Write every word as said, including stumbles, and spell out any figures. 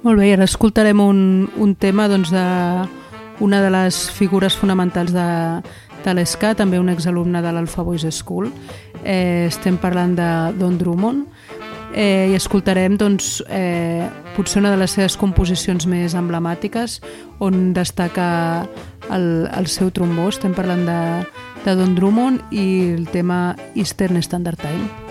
Molt bé, i ara escoltarem un, un tema doncs, de una de les figures fonamentals de, de l'Ska, també un exalumne de l'Alpha Boys School. Eh, estem parlant de Don Drummond eh, i escoltarem doncs, eh, potser una de les seves composicions més emblemàtiques on destaca el, el seu trombó. Estem parlant de, de Don Drummond i el tema Eastern Standard Time.